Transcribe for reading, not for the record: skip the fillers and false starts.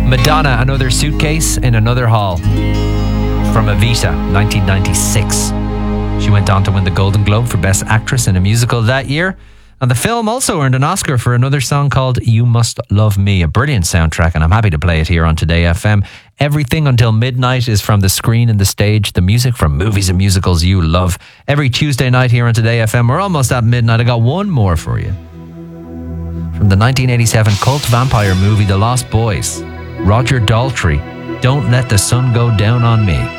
Madonna, Another Suitcase in Another Hall from Evita, 1996. She went on to win the Golden Globe for Best Actress in a Musical that year. And the film also earned an Oscar for another song called You Must Love Me, a brilliant soundtrack, and I'm happy to play it here on Today FM. Everything Until Midnight is from the screen and the stage, the music from movies and musicals you love. Every Tuesday night here on Today FM, we're almost at midnight. I got one more for you. From the 1987 cult vampire movie The Lost Boys, Roger Daltrey, Don't Let the Sun Go Down on Me.